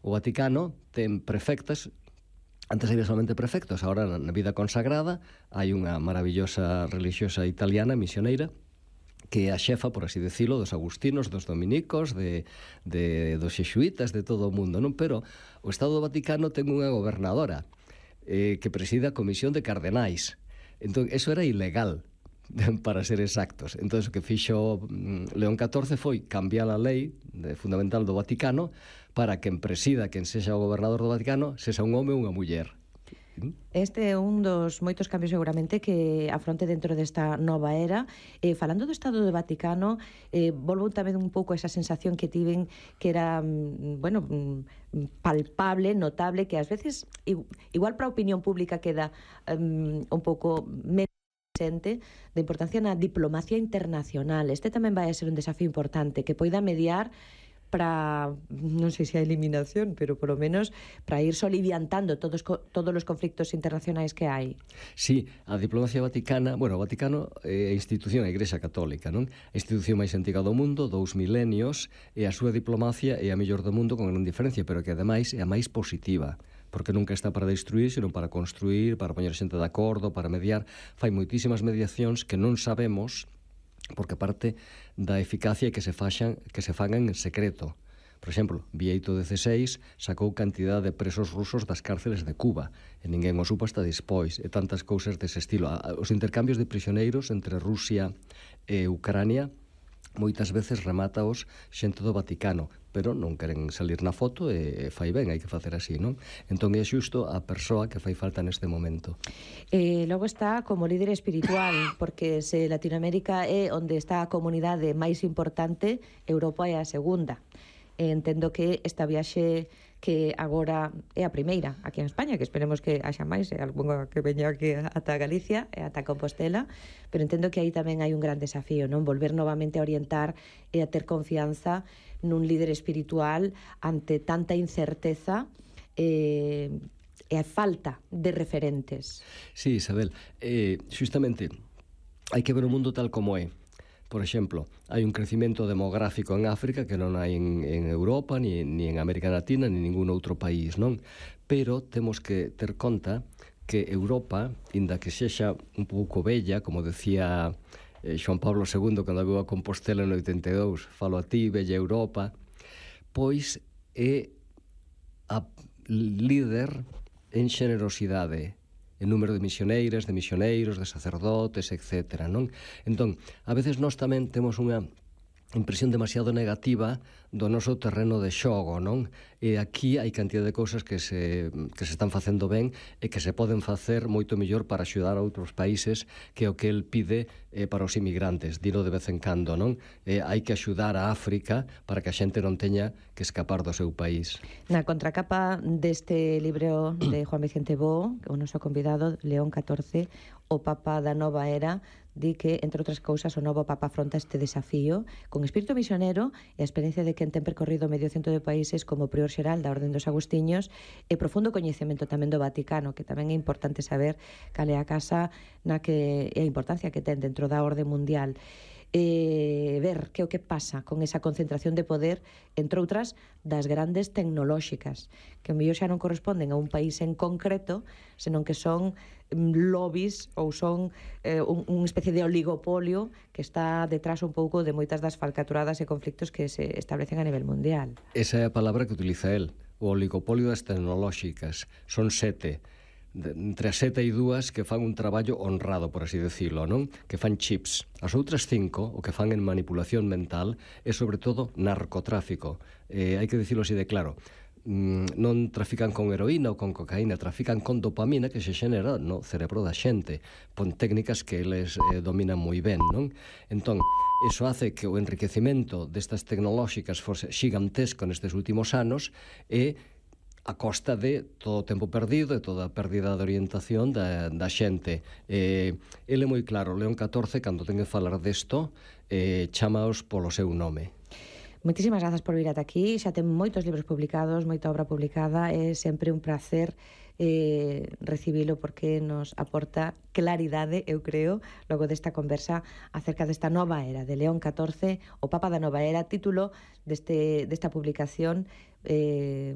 O Vaticano ten prefectas. Antes había solamente prefectos, agora na vida consagrada hai unha maravillosa religiosa italiana, misioneira, que é a xefa, por así decirlo, dos agustinos, dos dominicos, dos xexuitas, de todo o mundo, non? Pero o Estado do Vaticano ten unha gobernadora que preside a Comisión de Cardenais. Entón, eso era ilegal, para ser exactos. Entón, o que fixo León XIV foi cambiar a lei fundamental do Vaticano para que presida quen sexa o gobernador do Vaticano sexa un home ou unha muller. Este é un dos moitos cambios seguramente que afronte dentro desta nova era. Falando do Estado do Vaticano, volvo tamén un pouco a esa sensación que tiven que era, palpable, notable, que ás veces, igual para a opinión pública queda un pouco menos presente, da importancia na diplomacia internacional. Este tamén vai a ser un desafío importante, que poida mediar para, non sei se a eliminación, pero polo menos para ir soliviantando todos os conflictos internacionais que hai. Sí, a diplomacia vaticana, o Vaticano é a institución, a Igrexa Católica, non? A institución máis antiga do mundo, 2 milenios, e a súa diplomacia é a mellor do mundo con gran diferencia, pero que ademais é a máis positiva, porque nunca está para destruir, senón para construir, para poñer xente de acordo, para mediar. Fai moitísimas mediacións que non sabemos, porque parte da eficacia que se fagan en secreto. Por exemplo, Bieito XVI sacou cantidad de presos rusos das cárceles de Cuba, e ninguén o supo hasta despois, e tantas cousas dese estilo. Os intercambios de prisioneiros entre Rusia e Ucrania moitas veces remátaos xente do Vaticano, pero non queren salir na foto e fai ben, hai que facer así, non? Entón é xusto a persoa que fai falta neste momento. Logo está como líder espiritual, porque se Latinoamérica é onde está a comunidade máis importante, Europa é a segunda. Entendo que esta viaxe que agora é a primeira aquí en España, que esperemos que haxa máis, algunha que veña aquí ata Galicia e ata Compostela, pero entendo que aí tamén hai un gran desafío, non? Volver novamente a orientar e a ter confianza nun líder espiritual ante tanta incerteza e a falta de referentes. Sí, Isabel, xustamente hai que ver o mundo tal como é. Por exemplo, hai un crecimento demográfico en África que non hai en Europa, ni en América Latina, ni ningún outro país, non? Pero temos que ter conta que Europa, inda que sexa un pouco bella, como decía Xoán Pablo II cando veu a Compostela no 82, falo a ti, bella Europa, pois é a líder en xenerosidade, en número de misioneiras, de misioneiros, de sacerdotes, etc. Non? Entón, a veces nós tamén temos unha impresión demasiado negativa do noso terreno de xogo, non? E aquí hai cantidad de cousas que se están facendo ben e que se poden facer moito mellor para axudar a outros países, que é o que el pide para os inmigrantes, dilo de vez en cando, non? Hai que axudar a África para que a xente non teña que escapar do seu país. Na contracapa deste libro de Juan Vicente Bó, o noso convidado, León XIV, o Papa da Nova Era, di que, entre outras cousas, o novo Papa afronta este desafío con espírito misionero e a experiencia de quen ten percorrido medio cento de países como prior xeral da Orden dos Agustiños e profundo coñecemento tamén do Vaticano, que tamén é importante saber cal é a casa na que é a importancia que ten dentro da orde mundial. Ver que o que pasa con esa concentración de poder, entre outras, das grandes tecnolóxicas, que o mellor xa non corresponden a un país en concreto, senón que son lobbies ou son unha especie de oligopolio que está detrás un pouco de moitas das falcaturadas e conflictos que se establecen a nivel mundial. Esa é a palabra que utiliza el, o oligopolio das tecnolóxicas. Son 7. Entre as 7 e 2 que fan un traballo honrado, por así decirlo, non? Que fan chips. As outras 5, o que fan en manipulación mental, é sobre todo narcotráfico. Hai que dicirlo así de claro. Non trafican con heroína ou con cocaína, trafican con dopamina que se xenera no cerebro da xente, pon técnicas que eles dominan moi ben, non? Entón, iso hace que o enriquecemento destas tecnolóxicas fose xigantesco nestes últimos anos e a costa de todo o tempo perdido e toda a pérdida de orientación da xente. Ele é moi claro, León XIV, cando ten que falar desto, chamaos polo seu nome. Moitísimas grazas por vir ata aquí, xa ten moitos libros publicados, moita obra publicada, é sempre un placer recibilo porque nos aporta claridade, eu creo, logo desta conversa acerca desta nova era de León XIV, o Papa da Nova Era, título desta publicación